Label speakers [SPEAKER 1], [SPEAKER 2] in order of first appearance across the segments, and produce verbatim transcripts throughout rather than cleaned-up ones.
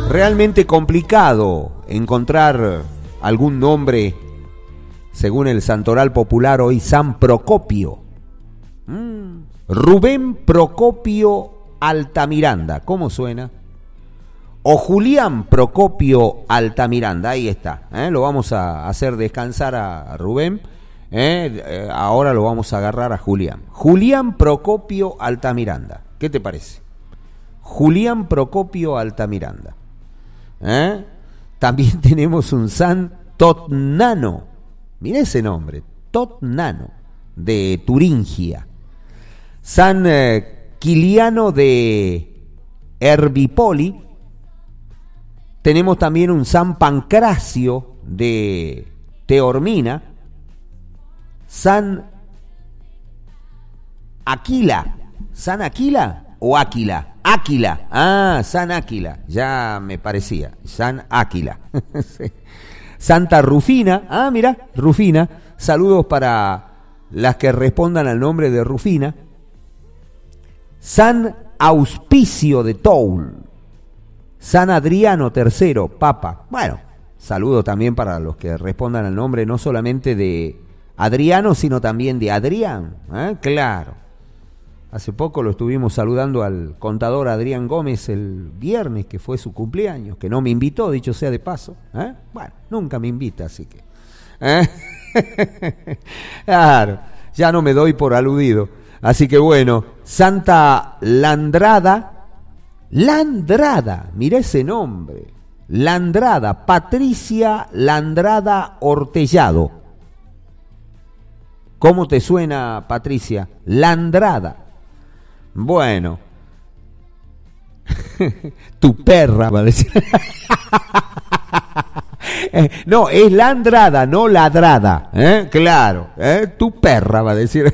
[SPEAKER 1] realmente complicado encontrar algún nombre, según el santoral popular hoy, San Procopio. Mm. Rubén Procopio Altamiranda, ¿cómo suena? O Julián Procopio Altamiranda, ahí está, ¿eh? Lo vamos a hacer descansar a Rubén, ¿eh? Eh, ahora lo vamos a agarrar a Julián. Julián Procopio Altamiranda, ¿qué te parece? Julián Procopio Altamiranda. ¿Eh? También tenemos un San Totnano, mira ese nombre, Totnano, de Turingia. San eh, Quiliano de Herbipoli. Tenemos también un San Pancracio de Teormina. San Aquila. ¿San Aquila o Áquila? Áquila. Ah, San Áquila. Ya me parecía. San Áquila. Sí. Santa Rufina. Ah, mira, Rufina. Saludos para las que respondan al nombre de Rufina. San Auspicio de Toul. San Adriano tercero, Papa. Bueno, saludo también para los que respondan al nombre no solamente de Adriano, sino también de Adrián. ¿Eh? Claro. Hace poco lo estuvimos saludando al contador Adrián Gómez el viernes, que fue su cumpleaños, que no me invitó, dicho sea de paso. ¿Eh? Bueno, nunca me invita, así que... ¿Eh? Claro, ya no me doy por aludido. Así que bueno, Santa Landrada... Landrada, mira ese nombre, Landrada, Patricia Landrada Hortellado. ¿Cómo te suena, Patricia? Landrada. Bueno, tu perra, va a decir. No, es Landrada, no ladrada, ¿eh? Claro, ¿eh? Tu perra, va a decir.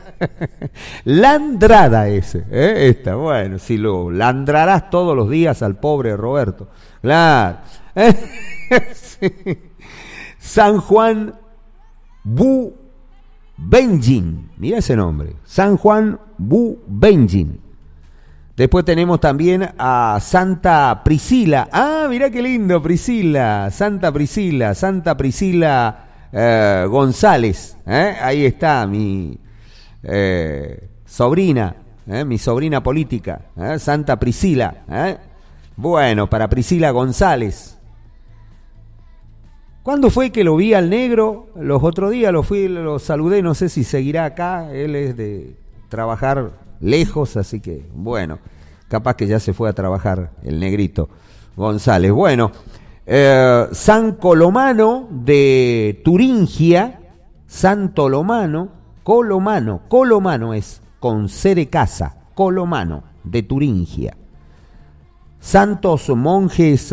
[SPEAKER 1] Landrada ese, ¿eh? Esta, bueno, si lo landrarás todos los días al pobre Roberto, claro. Sí. San Juan Bu Benjin, mira ese nombre, San Juan Bu Benjin. Después tenemos también a Santa Priscila. Ah, mirá qué lindo, Priscila. Santa Priscila, Santa Priscila eh, González. ¿eh? Ahí está mi eh, sobrina, ¿eh? mi sobrina política, ¿eh? Santa Priscila. ¿eh? Bueno, para Priscila González. ¿Cuándo fue que lo vi al negro? Los otros días lo fui, lo saludé, no sé si seguirá acá. Él es de trabajar lejos, así que bueno, capaz que ya se fue a trabajar el negrito González. Bueno, eh, San Colomano de Turingia, San Colomano, Colomano, Colomano es con C de casa, Colomano de Turingia. Santos monjes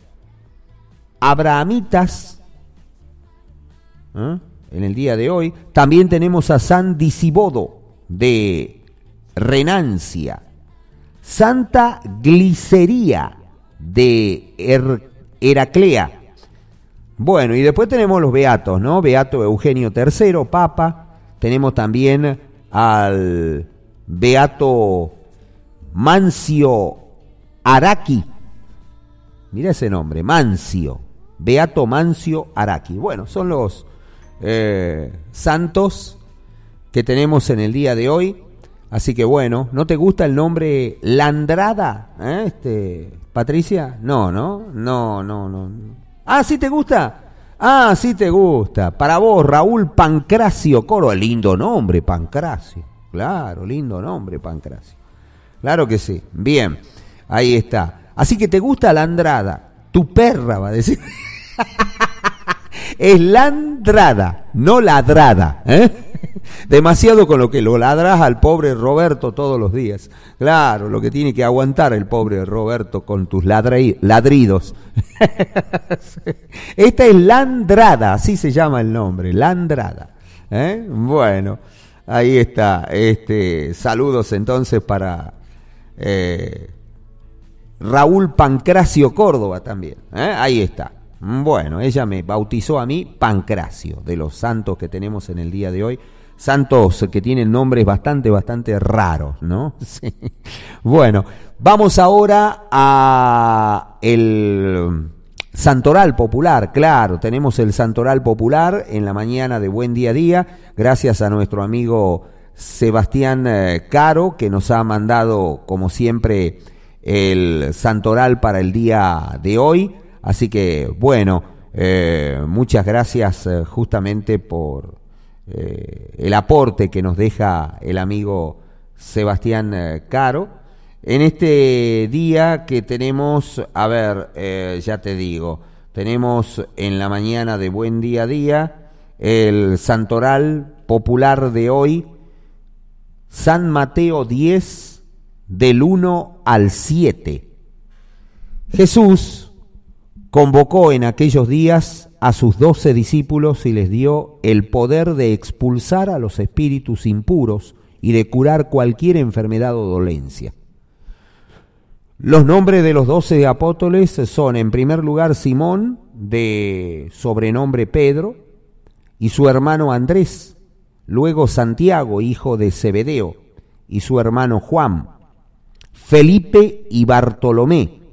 [SPEAKER 1] abrahamitas, ¿eh? en el día de hoy. También tenemos a San Disibodo de Renancia, Santa Glicería de Her- Heraclea. Bueno, y después tenemos los beatos, ¿no? Beato Eugenio tercero, Papa. Tenemos también al beato Mancio Araki. Mira ese nombre, Mancio. Beato Mancio Araki. Bueno, son los eh, santos que tenemos en el día de hoy. Así que bueno, ¿no te gusta el nombre Landrada? ¿Eh? Este, Patricia, no, no, no, no, no. Ah, ¿sí te gusta? Ah, sí te gusta. Para vos, Raúl Pancracio Coro, lindo nombre, Pancracio. Claro, lindo nombre, Pancracio. Claro que sí. Bien, ahí está. Así que te gusta Landrada. Tu perra, va a decir. Es Landrada, no ladrada, ¿eh? Demasiado con lo que lo ladras al pobre Roberto todos los días. Claro, lo que tiene que aguantar el pobre Roberto con tus ladri- ladridos. Esta es Landrada, así se llama el nombre, Landrada. ¿Eh? Bueno, ahí está. Este, saludos entonces para eh, Raúl Pancracio Córdoba también. ¿Eh? Ahí está. Bueno, ella me bautizó a mí Pancracio, de los santos que tenemos en el día de hoy. santos que tienen nombres bastante, bastante raros, ¿no? Sí. Bueno, vamos ahora a el Santoral Popular. Claro, tenemos el Santoral Popular en la mañana de Buen Día a Día, gracias a nuestro amigo Sebastián eh, Caro, que nos ha mandado, como siempre, el Santoral para el día de hoy. Así que, bueno, eh, muchas gracias eh, justamente por eh, el aporte que nos deja el amigo Sebastián eh, Caro. En este día que tenemos, a ver, eh, ya te digo, tenemos en la mañana de Buen Día a Día el Santoral Popular de hoy, San Mateo diez, del uno al siete. Jesús convocó en aquellos días a sus doce discípulos y les dio el poder de expulsar a los espíritus impuros y de curar cualquier enfermedad o dolencia. Los nombres de los doce apóstoles son, en primer lugar, Simón, de sobrenombre Pedro, y su hermano Andrés, luego Santiago, hijo de Zebedeo, y su hermano Juan, Felipe y Bartolomé,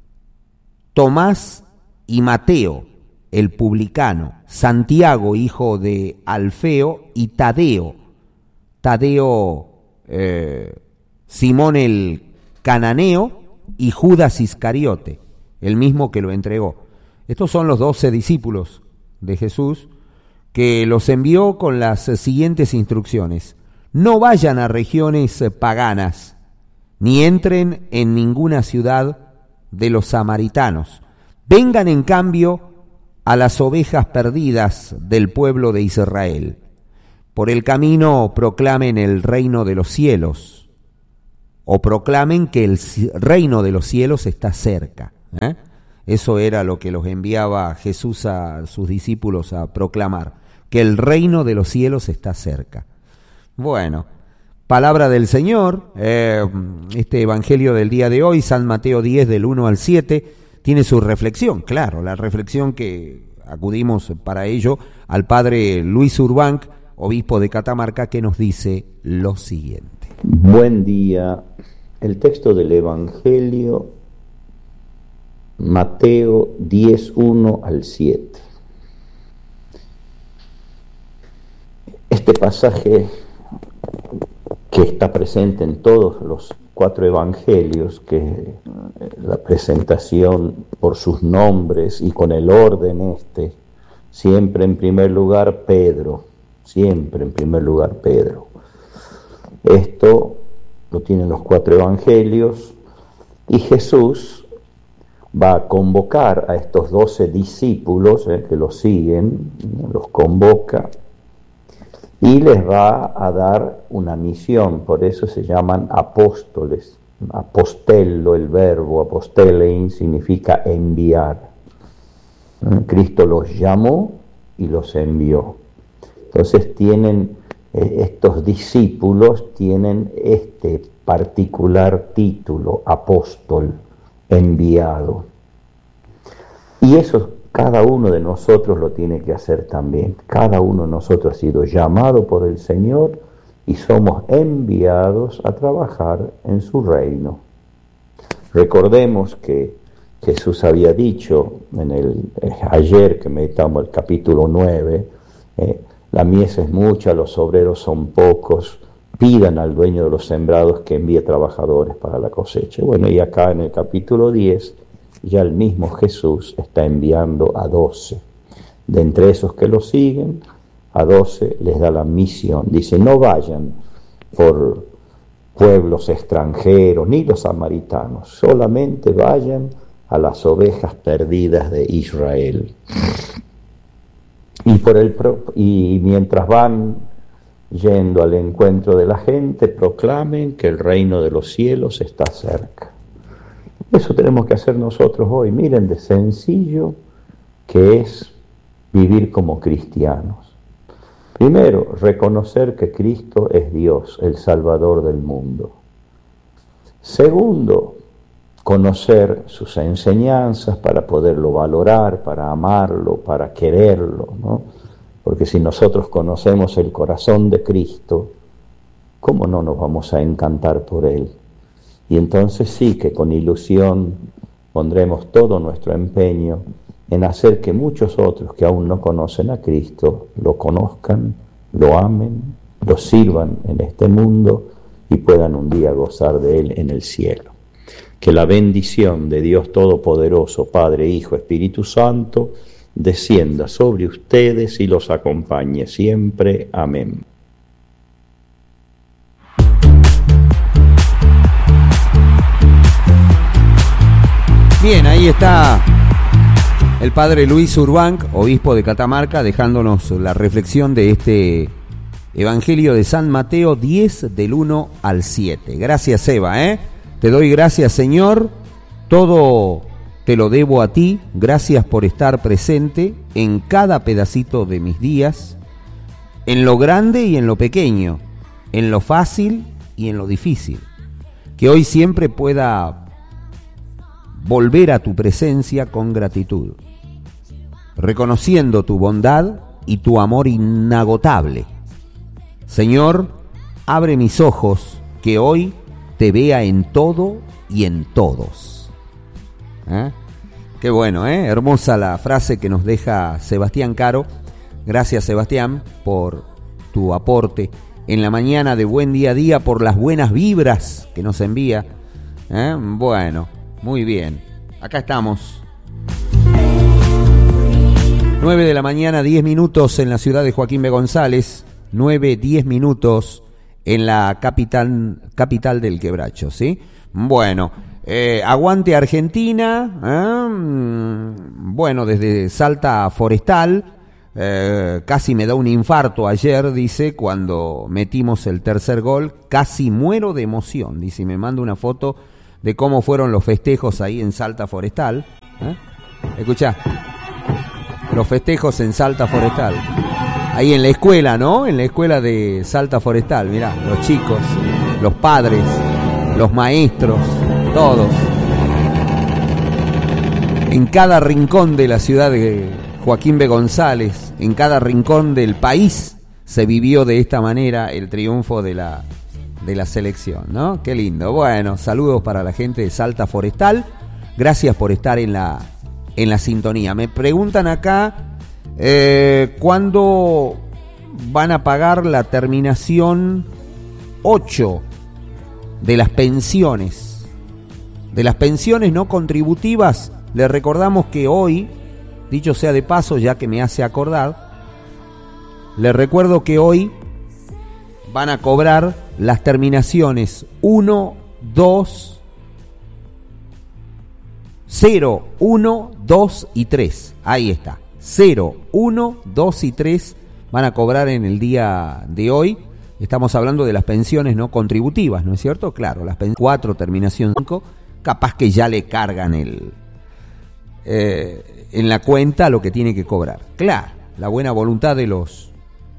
[SPEAKER 1] Tomás y Mateo, el publicano, Santiago, hijo de Alfeo, y Tadeo, Tadeo, eh, Simón el cananeo, y Judas Iscariote, el mismo que lo entregó. Estos son los doce discípulos de Jesús, que los envió con las siguientes instrucciones: no vayan a regiones paganas, ni entren en ninguna ciudad de los samaritanos. Vengan en cambio a las ovejas perdidas del pueblo de Israel. Por el camino proclamen el reino de los cielos, o proclamen que el reino de los cielos está cerca. ¿eh? Eso era lo que los enviaba Jesús a sus discípulos a proclamar, que el reino de los cielos está cerca. Bueno, palabra del Señor. Eh, este evangelio del día de hoy, San Mateo diez, del uno al siete, tiene su reflexión, claro, la reflexión que acudimos para ello al padre Luis Urbanc, obispo de Catamarca, que nos dice lo siguiente.
[SPEAKER 2] Buen día. El texto del Evangelio, Mateo diez, uno al siete. Este pasaje, que está presente en todos los cuatro evangelios, que la presentación por sus nombres y con el orden este, siempre en primer lugar Pedro, siempre en primer lugar Pedro. Esto lo tienen los cuatro evangelios, y Jesús va a convocar a estos doce discípulos eh, que lo siguen, los convoca y les va a dar una misión. Por eso se llaman apóstoles. Apostello, el verbo apostelein, significa enviar. Cristo los llamó y los envió. Entonces tienen estos discípulos tienen este particular título, apóstol, enviado. Y eso cada uno de nosotros lo tiene que hacer también. Cada uno de nosotros ha sido llamado por el Señor y somos enviados a trabajar en su reino. Recordemos que Jesús había dicho en el eh, ayer que meditamos el capítulo nueve, eh, la mies es mucha, los obreros son pocos, pidan al dueño de los sembrados que envíe trabajadores para la cosecha. Bueno, y acá en el capítulo diez, ya el mismo Jesús está enviando a doce. De entre esos que lo siguen, a doce les da la misión. Dice, no vayan por pueblos extranjeros, ni los samaritanos, solamente vayan a las ovejas perdidas de Israel. Y, por el pro, y mientras van yendo al encuentro de la gente, proclamen que el reino de los cielos está cerca. Eso tenemos que hacer nosotros hoy. Miren de sencillo que es vivir como cristianos. Primero, reconocer que Cristo es Dios, el Salvador del mundo. Segundo, conocer sus enseñanzas para poderlo valorar, para amarlo, para quererlo, ¿no? porque si nosotros conocemos el corazón de Cristo, ¿cómo no nos vamos a encantar por Él? Y entonces sí que con ilusión pondremos todo nuestro empeño en hacer que muchos otros que aún no conocen a Cristo lo conozcan, lo amen, lo sirvan en este mundo y puedan un día gozar de Él en el cielo. Que la bendición de Dios Todopoderoso, Padre, Hijo, Espíritu Santo, descienda sobre ustedes y los acompañe siempre. Amén.
[SPEAKER 1] Bien, ahí está el padre Luis Urbanc, obispo de Catamarca, dejándonos la reflexión de este Evangelio de San Mateo diez, del uno al siete. Gracias, Eva, ¿eh? Te doy gracias, Señor, todo te lo debo a ti, gracias por estar presente en cada pedacito de mis días, en lo grande y en lo pequeño, en lo fácil y en lo difícil. Que hoy siempre pueda volver a tu presencia con gratitud, reconociendo tu bondad y tu amor inagotable. Señor, abre mis ojos, que hoy te vea en todo y en todos. ¿Eh? Qué bueno, ¿eh? Hermosa la frase que nos deja Sebastián Caro. Gracias, Sebastián, por tu aporte en la mañana de Buen Día a Día, por las buenas vibras que nos envía. ¿Eh? Bueno, muy bien. Acá estamos. nueve de la mañana, diez minutos en la ciudad de Joaquín B. González. nueve, diez minutos en la capital, capital del Quebracho, ¿sí? Bueno, eh, aguante Argentina, ¿eh? Bueno, desde Salta Forestal, eh, casi me da un infarto ayer, dice, cuando metimos el tercer gol, casi muero de emoción, dice, y me manda una foto de cómo fueron los festejos ahí en Salta Forestal. ¿Eh? Escuchá, los festejos en Salta Forestal. Ahí en la escuela, ¿no? En la escuela de Salta Forestal, mirá, los chicos, los padres, los maestros, todos. En cada rincón de la ciudad de Joaquín B. González, en cada rincón del país, se vivió de esta manera el triunfo de la, de la selección, ¿no? Qué lindo. Bueno, saludos para la gente de Salta Forestal. Gracias por estar en la, en la sintonía. Me preguntan acá... Eh, ¿cuándo van a pagar la terminación ocho de las pensiones? De las pensiones no contributivas, les recordamos que hoy, dicho sea de paso, ya que me hace acordar, les recuerdo que hoy van a cobrar las terminaciones uno, dos, cero, uno, dos y tres. Ahí está. cero, uno, dos y tres van a cobrar en el día de hoy. Estamos hablando de las pensiones no contributivas, ¿no es cierto? Claro, las pensiones cuatro, terminación cinco, capaz que ya le cargan el eh, en la cuenta lo que tiene que cobrar. Claro, la buena voluntad de los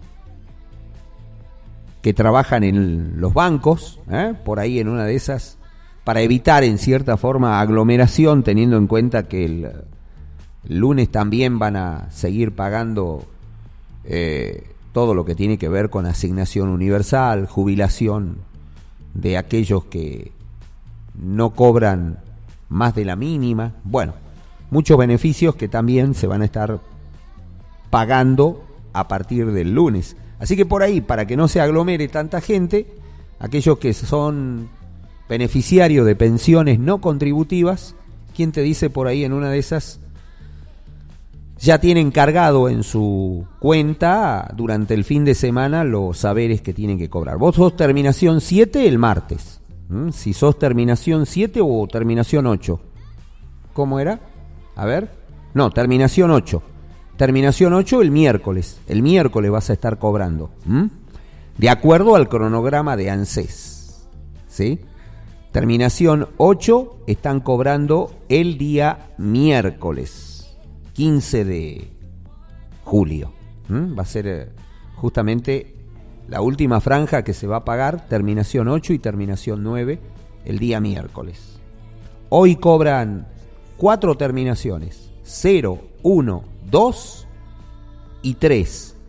[SPEAKER 1] que trabajan en los bancos, ¿eh? Por ahí en una de esas, para evitar en cierta forma aglomeración, teniendo en cuenta que el El lunes también van a seguir pagando eh, todo lo que tiene que ver con asignación universal, jubilación de aquellos que no cobran más de la mínima. Bueno, muchos beneficios que también se van a estar pagando a partir del lunes. Así que por ahí, para que no se aglomere tanta gente, aquellos que son beneficiarios de pensiones no contributivas, ¿quién te dice por ahí en una de esas? Ya tienen cargado en su cuenta durante el fin de semana los saberes que tienen que cobrar. Vos sos terminación siete el martes. ¿Mm? Si sos terminación siete o terminación ocho. ¿Cómo era? A ver. No, terminación ocho. Terminación ocho el miércoles. El miércoles vas a estar cobrando. ¿Mm? De acuerdo al cronograma de ANSES. ¿Sí? Terminación ocho están cobrando el día miércoles. quince de julio. ¿Mm? Va a ser eh, justamente la última franja que se va a pagar, terminación ocho y terminación nueve, el día miércoles. Hoy cobran cuatro terminaciones, cero, uno, dos y tres.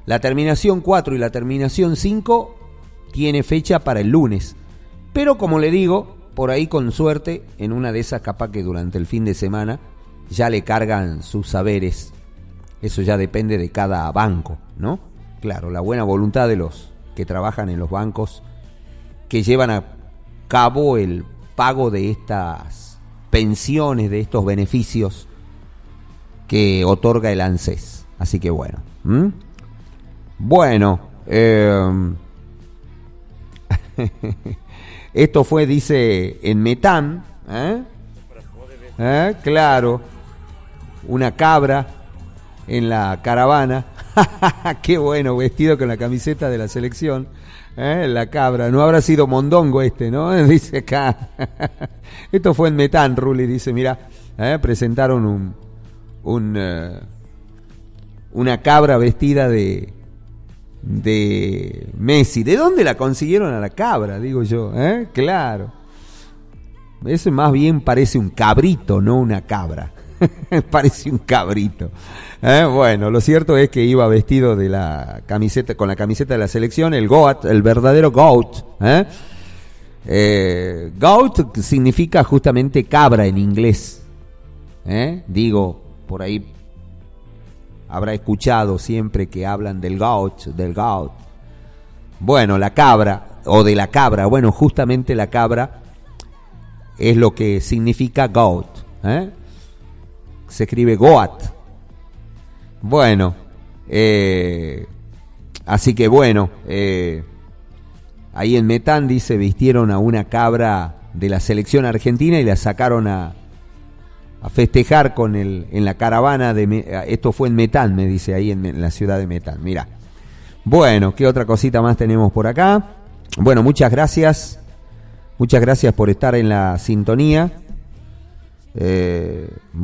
[SPEAKER 1] La terminación cuatro y la terminación cinco tiene fecha para el lunes. Pero como le digo, por ahí con suerte, en una de esas capaz que durante el fin de semana ya le cargan sus saberes. Eso ya depende de cada banco, ¿no? Claro, la buena voluntad de los que trabajan en los bancos que llevan a cabo el pago de estas pensiones, de estos beneficios que otorga el ANSES. Así que bueno. ¿Mm? Bueno. Eh, esto fue, dice, en Metán. ¿Eh? ¿Eh? Claro. Una cabra en la caravana. Qué bueno, vestido con la camiseta de la selección. ¿Eh? La cabra, no habrá sido mondongo este, ¿no? Dice acá. Esto fue en Metán, Ruli, dice, mira, ¿eh? presentaron un, un uh, una cabra vestida de de Messi. ¿De dónde la consiguieron a la cabra? Digo yo, ¿eh? Claro. Eso más bien parece un cabrito, no una cabra. Parece un cabrito. ¿Eh? Bueno, lo cierto es que iba vestido de la camiseta, con la camiseta de la selección, el goat, el verdadero goat. ¿Eh? Eh, goat significa justamente cabra en inglés. ¿Eh? Digo, por ahí habrá escuchado siempre que hablan del goat, del goat. Bueno, la cabra, o de la cabra, bueno, justamente la cabra es lo que significa goat. ¿Eh? Se escribe goat. Bueno, eh, así que bueno, eh, ahí en Metán dice, vistieron a una cabra de la selección argentina y la sacaron a, a festejar con el, en la caravana de, esto fue en Metán, me dice ahí en, en la ciudad de Metán. Mira, bueno, ¿qué otra cosita más tenemos por acá? Bueno, muchas gracias, muchas gracias por estar en la sintonía. Eh,